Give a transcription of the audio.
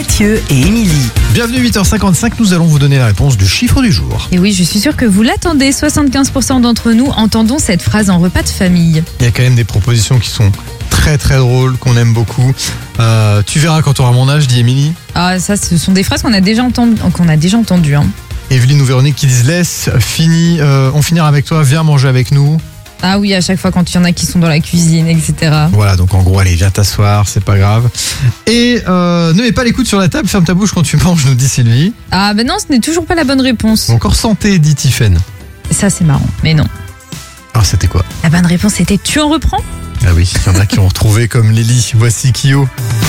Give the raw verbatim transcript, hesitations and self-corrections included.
Mathieu et Émilie. Bienvenue huit heures cinquante-cinq, nous allons vous donner la réponse du chiffre du jour. Et oui, je suis sûre que vous l'attendez. soixante-quinze pour cent d'entre nous entendons cette phrase en repas de famille. Il y a quand même des propositions qui sont très très drôles, qu'on aime beaucoup. Euh, tu verras quand tu auras mon âge, dit Émilie. Ah, ça, ce sont des phrases qu'on a déjà entendues. Qu'on a déjà entendues hein. Evelyne ou Véronique qui disent laisse, fini, euh, on finira avec toi, viens manger avec nous. Ah oui, à chaque fois quand il y en a qui sont dans la cuisine, et cetera. Voilà, donc en gros, allez, viens t'asseoir, c'est pas grave. Et euh, ne mets pas les coudes sur la table, ferme ta bouche quand tu manges, nous dit Sylvie. Ah ben non, ce n'est toujours pas la bonne réponse. Encore santé, dit Tiffaine. Ça, c'est marrant, mais non. Alors c'était quoi? La bonne réponse était tu en reprends? Ah oui, il y en a qui ont retrouvé comme Lily. Voici Kyo.